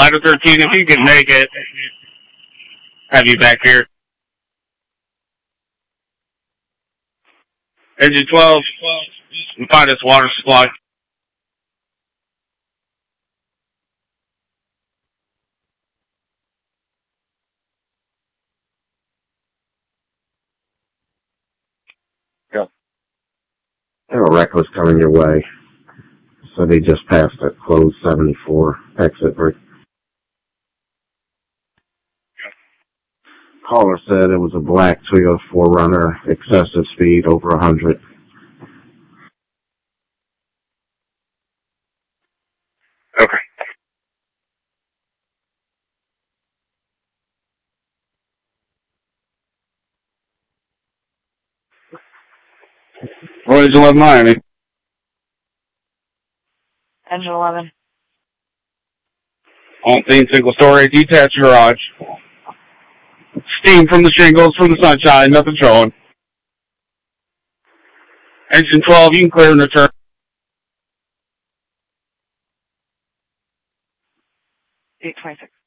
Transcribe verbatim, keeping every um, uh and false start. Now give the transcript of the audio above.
Ladder thirteen, if you can make it, have you back here. Engine twelve, find us water supply. Go. There a wreck was coming your way. So they just passed at closed seventy-four exit right. Caller said it was a black Toyota four runner, excessive speed over one hundred. Okay. Engine eleven Miami. Engine eleven. On scene, single story, detached garage. Steam from the shingles, from the sunshine, nothing showing. Engine twelve, you can clear and return. eight twenty-six.